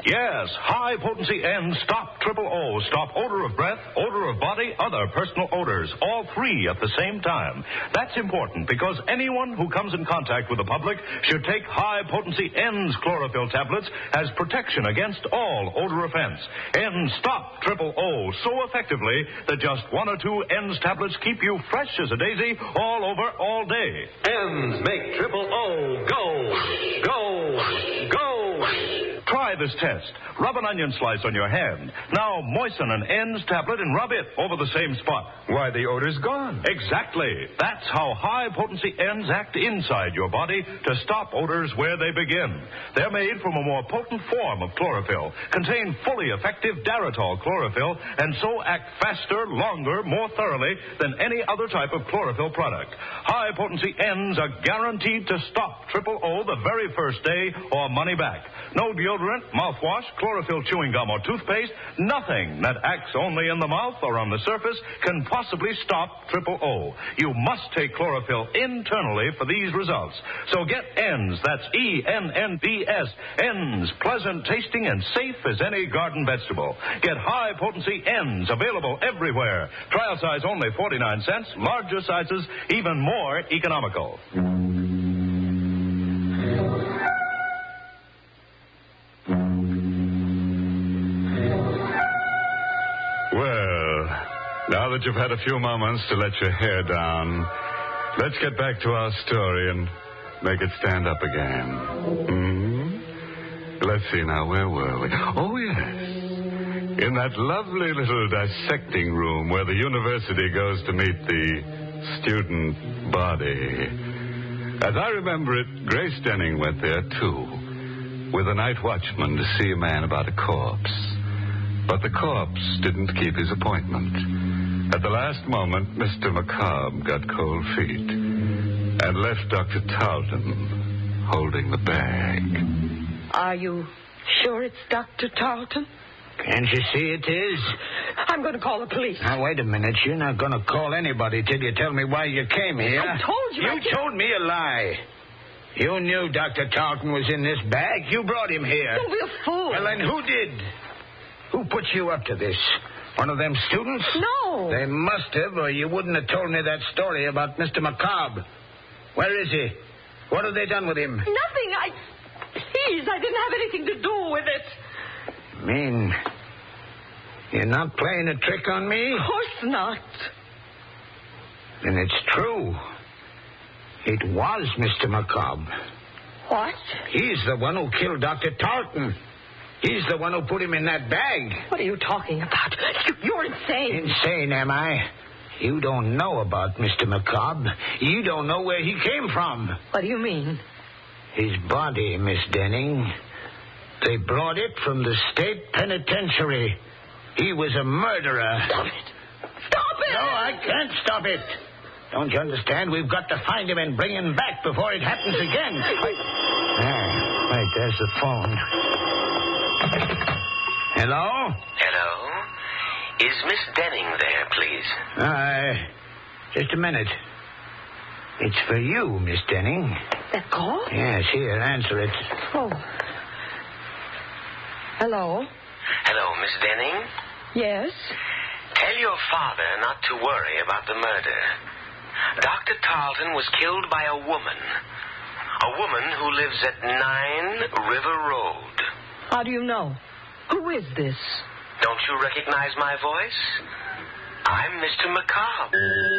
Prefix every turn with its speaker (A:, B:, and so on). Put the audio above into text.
A: Yes, high-potency N Stop Triple O. Stop odor of breath, odor of body, other personal odors. All three at the same time. That's important because anyone who comes in contact with the public should take high-potency N's chlorophyll tablets as protection against all odor offense. N Stop Triple O so effectively that just one or two N's tablets keep you fresh as a daisy all over all day.
B: N's make Triple O go, go, go.
A: Try this test. Rub an onion slice on your hand. Now moisten an N's tablet and rub it over the same spot.
C: Why, the odor's gone.
A: Exactly. That's how high-potency N's act inside your body to stop odors where they begin. They're made from a more potent form of chlorophyll, contain fully effective Daratol chlorophyll, and so act faster, longer, more thoroughly than any other type of chlorophyll product. High-potency N's are guaranteed to stop Triple O the very first day or money back. No deodorant, mouthwash, chlorophyll chewing gum, or toothpaste, nothing that acts only in the mouth or on the surface can possibly stop Triple O. You must take chlorophyll internally for these results. So get N's, that's E-N-N-D-S, N's, pleasant tasting and safe as any garden vegetable. Get high-potency N's, available everywhere. Trial size only 49 cents, larger sizes even more economical.
C: Now that you've had a few moments to let your hair down, let's get back to our story and make it stand up again. Let's see now, where were we? Oh, yes. In that lovely little dissecting room where the university goes to meet the student body. As I remember it, Grace Denning went there, too, with a night watchman to see a man about a corpse. But the corpse didn't keep his appointment. At the last moment, Mr. McCobb got cold feet and left Dr. Tarleton holding the bag.
D: Are you sure it's Dr. Tarleton?
E: Can't you see it is?
D: I'm going to call the police.
E: Now, wait a minute. You're not going to call anybody till you tell me why you came here.
D: I told you.
E: You told me a lie. You knew Dr. Tarleton was in this bag. You brought him here.
D: Don't be a fool.
E: Well, then who did? Who put you up to this? One of them students?
D: No.
E: They must have, or you wouldn't have told me that story about Mr. McCobb. Where is he? What have they done with him?
D: Nothing. Please, I didn't have anything to do with it.
E: Mean you're not playing a trick on me?
D: Of course not.
E: Then it's true. It was Mr. McCobb.
D: What?
E: He's the one who killed Dr. Tarleton. He's the one who put him in that bag.
D: What are you talking about? You're insane.
E: Insane, am I? You don't know about Mr. McCobb. You don't know where he came from.
D: What do you mean?
E: His body, Miss Denning. They brought it from the state penitentiary. He was a murderer.
D: Stop it. Stop it!
E: No, I can't stop it. Don't you understand? We've got to find him and bring him back before it happens again. Wait, there's the phone. Hello?
F: Hello? Is Miss Denning there, please?
E: Just a minute. It's for you, Miss Denning.
D: That call?
E: Yes, here, answer it.
D: Oh. Hello?
F: Hello, Miss Denning?
D: Yes?
F: Tell your father not to worry about the murder. Dr. Tarleton was killed by a woman. A woman who lives at 9 River Road.
D: How do you know? Who is this?
F: Don't you recognize my voice? I'm Mr. McCobb.